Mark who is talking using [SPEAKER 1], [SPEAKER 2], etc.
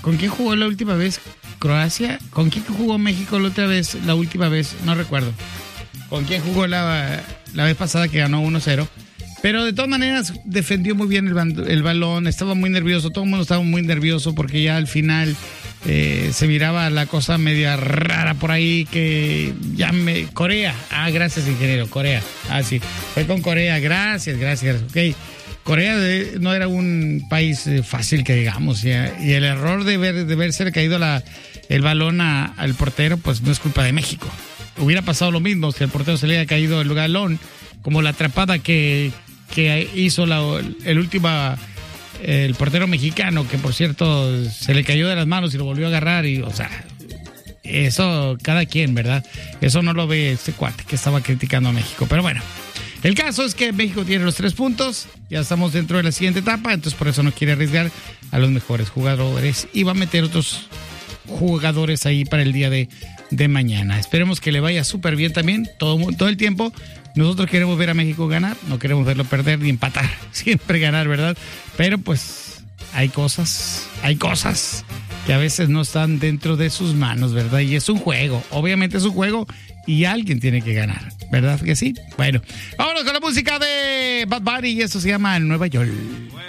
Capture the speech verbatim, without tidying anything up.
[SPEAKER 1] ¿Con quién jugó la última vez? ¿Croacia? ¿Con quién jugó México la otra vez, la última vez? No recuerdo. ¿Con quién jugó la, la vez pasada que ganó uno cero? Pero de todas maneras defendió muy bien el, el balón, estaba muy nervioso, todo el mundo estaba muy nervioso porque ya al final eh, se miraba la cosa media rara por ahí que ya me... Corea, ah, gracias ingeniero, Corea, ah sí, fue con Corea, gracias, gracias, ok. Corea de, no era un país eh, fácil que digamos, ya, y el error de ver de verse caído la, el balón a, al portero, pues no es culpa de México. Hubiera pasado lo mismo si el portero se le hubiera caído el balón, como la atrapada que... que hizo la, el último el portero mexicano, que por cierto se le cayó de las manos y lo volvió a agarrar y, o sea, eso cada quien, ¿verdad? Eso no lo ve este cuate que estaba criticando a México, pero bueno, el caso es que México tiene los tres puntos, ya estamos dentro de la siguiente etapa, entonces por eso no quiere arriesgar a los mejores jugadores y va a meter otros jugadores ahí para el día de, de mañana. Esperemos que le vaya súper bien también, todo, todo el tiempo. Nosotros queremos ver a México ganar, no queremos verlo perder ni empatar, siempre ganar, ¿verdad? Pero pues hay cosas, hay cosas que a veces no están dentro de sus manos, ¿verdad? Y es un juego, obviamente es un juego y alguien tiene que ganar, ¿verdad que sí? Bueno, vámonos con la música de Bad Bunny y esto se llama Nueva York.